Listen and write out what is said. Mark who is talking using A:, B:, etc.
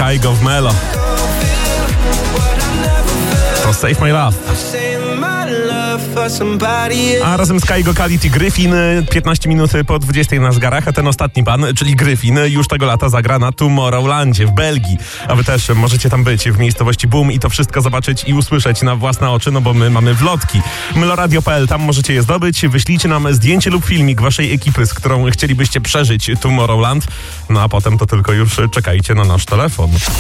A: Kygo w Melo. To Save My Love. A razem z Kygo Khalid i Gryfin 15 minut po 20 na zegarach, a ten ostatni pan, czyli Gryfin, już tego lata zagra na Tomorrowlandzie w Belgii. A wy też możecie tam być w miejscowości Boom i to wszystko zobaczyć i usłyszeć na własne oczy, no bo my mamy vlotki. Meloradio.pl, tam możecie je zdobyć. Wyślijcie nam zdjęcie lub filmik waszej ekipy, z którą chcielibyście przeżyć Tomorrowland. No a potem to tylko już czekajcie na nasz telefon.